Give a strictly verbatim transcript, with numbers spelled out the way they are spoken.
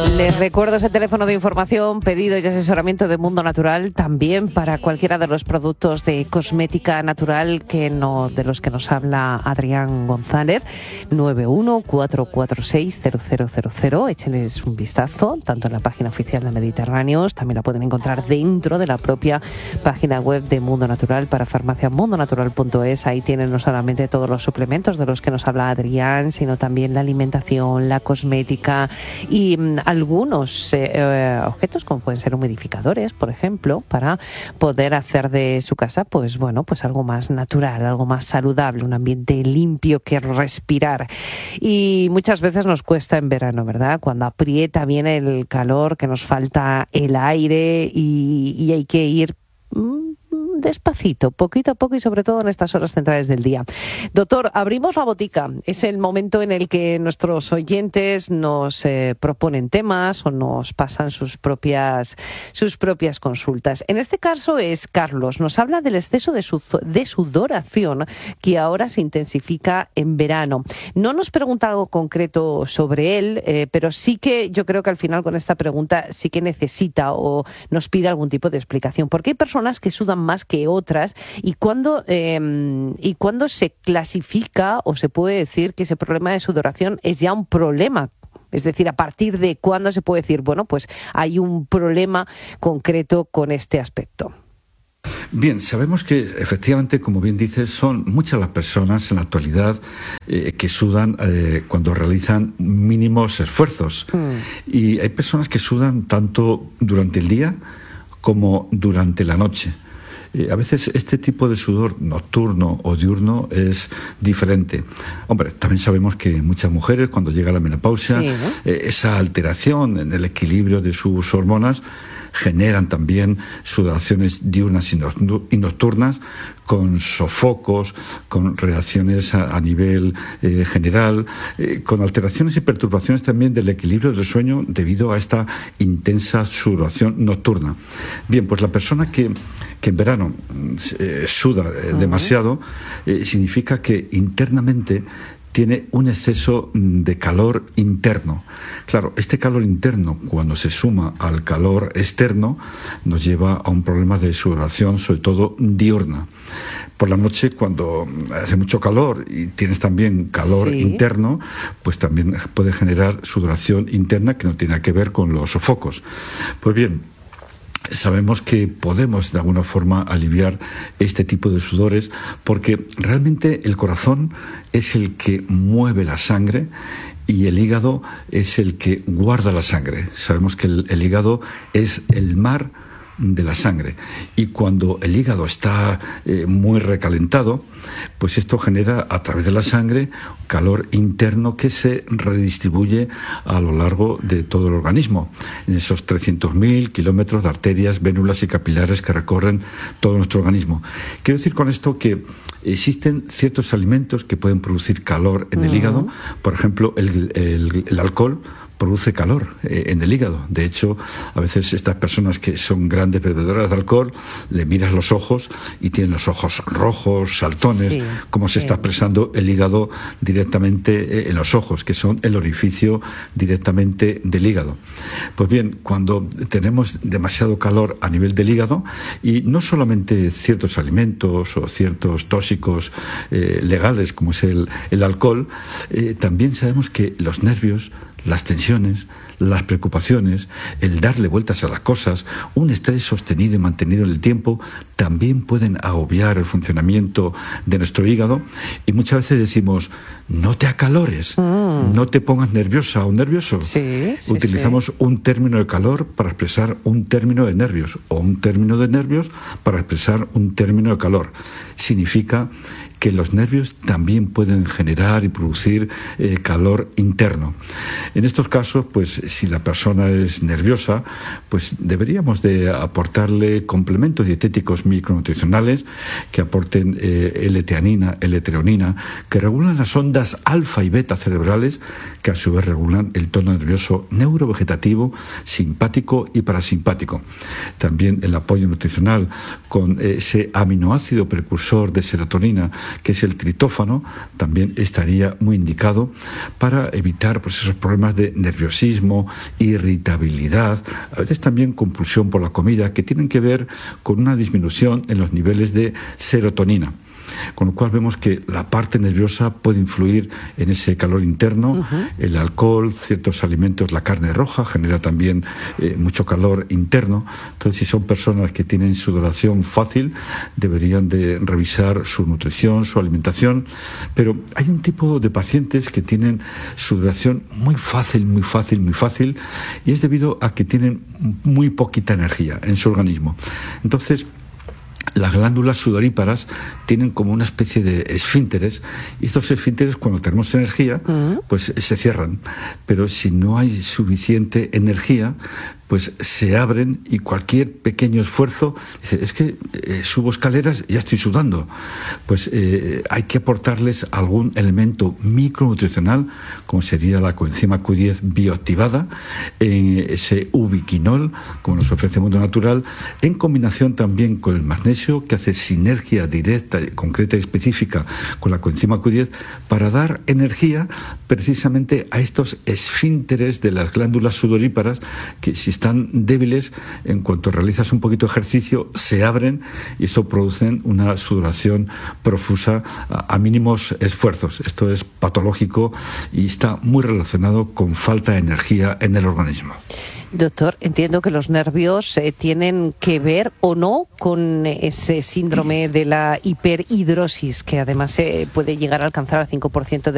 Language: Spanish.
Les recuerdo ese teléfono de información, pedido y asesoramiento de Mundo Natural, también para cualquiera de los productos de cosmética natural que no, de los que nos habla Adrián González. nueve uno cuatro cuatro seis cero cero cero cero. Écheles un vistazo, tanto en la página oficial de Mediterráneos, también la pueden encontrar dentro de la propia página web de Mundo Natural para farmacia mundo natural punto es. Ahí tienen no solamente todos los suplementos de los que nos habla Adrián, sino también la alimentación, la cosmética y mm, algunos eh, eh, objetos como pueden ser humidificadores, por ejemplo, para poder hacer de su casa, pues bueno, pues algo más natural, algo más saludable, un ambiente limpio que respirar. Y muchas veces nos cuesta en verano, ¿verdad? Cuando aprieta bien el calor, que nos falta el aire y, y hay que ir mmm, despacito, poquito a poco y sobre todo en estas horas centrales del día. Doctor, abrimos la botica. Es el momento en el que nuestros oyentes nos eh, proponen temas o nos pasan sus propias sus propias consultas. En este caso es Carlos. Nos habla del exceso de, su, de sudoración que ahora se intensifica en verano. No nos pregunta algo concreto sobre él, eh, pero sí que yo creo que al final con esta pregunta sí que necesita o nos pide algún tipo de explicación. Porque hay personas que sudan más que otras y cuándo eh, y cuándo se clasifica o se puede decir que ese problema de sudoración es ya un problema. Es decir, a partir de cuándo se puede decir, bueno, pues hay un problema concreto con este aspecto. Bien, sabemos que efectivamente, como bien dices, son muchas las personas en la actualidad eh, que sudan eh, cuando realizan mínimos esfuerzos. Mm. Y hay personas que sudan tanto durante el día como durante la noche. Eh, a veces este tipo de sudor nocturno o diurno es diferente. Hombre, también sabemos que muchas mujeres cuando llega la menopausia, sí, ¿no? eh, esa alteración en el equilibrio de sus hormonas generan también sudoraciones diurnas y nocturnas con sofocos, con reacciones a, a nivel eh, general, eh, con alteraciones y perturbaciones también del equilibrio del sueño debido a esta intensa sudoración nocturna. Bien, pues la persona que, que en verano eh, suda eh, demasiado eh, significa que internamente tiene un exceso de calor interno. Claro, este calor interno, cuando se suma al calor externo, nos lleva a un problema de sudoración, sobre todo diurna. Por la noche, cuando hace mucho calor y tienes también calor sí. interno, pues también puede generar sudoración interna que no tiene que ver con los sofocos. Pues bien, sabemos que podemos de alguna forma aliviar este tipo de sudores porque realmente el corazón es el que mueve la sangre y el hígado es el que guarda la sangre. Sabemos que el, el hígado es el mar de la sangre y cuando el hígado está eh, muy recalentado, pues esto genera a través de la sangre calor interno que se redistribuye a lo largo de todo el organismo, en esos trescientos mil kilómetros de arterias, vénulas y capilares que recorren todo nuestro organismo. Quiero decir con esto que existen ciertos alimentos que pueden producir calor en el uh-huh. hígado, por ejemplo el, el, el alcohol produce calor eh, en el hígado. De hecho, a veces estas personas que son grandes bebedoras de alcohol, le miras los ojos y tienen los ojos rojos, saltones, sí, como se sí. está expresando el hígado directamente eh, en los ojos, que son el orificio directamente del hígado. Pues bien, cuando tenemos demasiado calor a nivel del hígado, y no solamente ciertos alimentos o ciertos tóxicos eh, legales, como es el, el alcohol, eh, también sabemos que los nervios, las tensiones, las preocupaciones, el darle vueltas a las cosas, un estrés sostenido y mantenido en el tiempo, también pueden agobiar el funcionamiento de nuestro hígado. Y muchas veces decimos, no te acalores, mm. no te pongas nerviosa o nervioso. Sí, sí, Utilizamos sí. un término de calor para expresar un término de nervios, o un término de nervios para expresar un término de calor. Significa que los nervios también pueden generar y producir eh, calor interno. En estos casos, pues si la persona es nerviosa, pues deberíamos de aportarle complementos dietéticos micronutricionales que aporten eh, L-teanina, L-treonina, que regulan las ondas alfa y beta cerebrales, que a su vez regulan el tono nervioso neurovegetativo, simpático y parasimpático. También el apoyo nutricional con ese aminoácido precursor de serotonina, que es el tritófano, también estaría muy indicado para evitar pues, esos problemas de nerviosismo, irritabilidad, a veces también compulsión por la comida, que tienen que ver con una disminución en los niveles de serotonina. Con lo cual vemos que la parte nerviosa puede influir en ese calor interno, uh-huh. el alcohol, ciertos alimentos, la carne roja genera también eh, mucho calor interno. Entonces, si son personas que tienen sudoración fácil, deberían de revisar su nutrición, su alimentación. Pero hay un tipo de pacientes que tienen sudoración muy fácil, muy fácil, muy fácil, y es debido a que tienen muy poquita energía en su organismo. Entonces, las glándulas sudoríparas tienen como una especie de esfínteres, y estos esfínteres, cuando tenemos energía, uh-huh. pues se cierran. Pero si no hay suficiente energía, pues se abren, y cualquier pequeño esfuerzo, dice, es que eh, subo escaleras y ya estoy sudando. Pues eh, hay que aportarles algún elemento micronutricional, como sería la coenzima Q diez bioactivada, eh, ese ubiquinol, como nos ofrece Mundo Natural, en combinación también con el magnesio, que hace sinergia directa, concreta y específica con la coenzima Q diez, para dar energía precisamente a estos esfínteres de las glándulas sudoríparas, que si están débiles, en cuanto realizas un poquito de ejercicio, se abren, y esto produce una sudoración profusa a, a mínimos esfuerzos. Esto es patológico y está muy relacionado con falta de energía en el organismo. Doctor, entiendo que los nervios eh, tienen que ver o no con ese síndrome de la hiperhidrosis, que además eh, puede llegar a alcanzar al cinco por ciento de